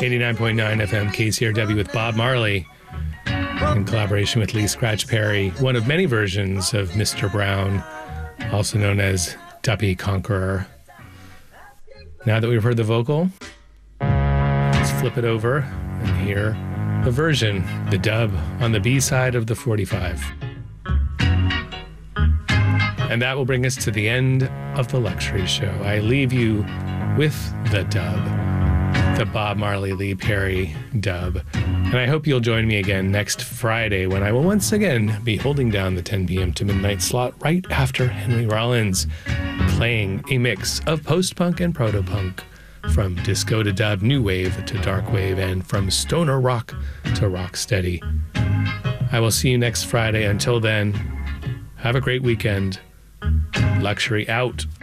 89.9 FM KCRW with Bob Marley in collaboration with Lee Scratch Perry, one of many versions of Mr. Brown, also known as Duppy Conqueror. Now that we've heard the vocal, let's flip it over and hear the version, the dub, on the B-side of the 45. And that will bring us to the end of the Luxury Show. I leave you with the dub, the Bob Marley Lee Perry dub. And I hope you'll join me again next Friday when I will once again be holding down the 10 p.m. to midnight slot right after Henry Rollins, playing a mix of post-punk and proto-punk, from disco to dub, new wave to dark wave, and from stoner rock to rock steady. I will see you next Friday. Until then, have a great weekend. Luxury out.